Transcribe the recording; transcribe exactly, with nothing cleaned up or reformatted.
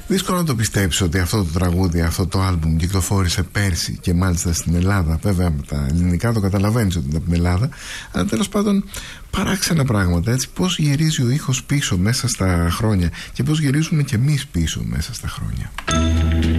Δύσκολο να το πιστέψεις ότι αυτό το τραγούδι, αυτό το άλμπουμ κυκλοφόρησε πέρσι και μάλιστα στην Ελλάδα. Βέβαια με τα ελληνικά το καταλαβαίνεις ότι είναι από την Ελλάδα, αλλά τέλος πάντων παράξενα πράγματα, έτσι. Πώς γυρίζει ο ήχος πίσω μέσα στα χρόνια και πώς γυρίζουμε κι εμείς πίσω μέσα στα χρόνια.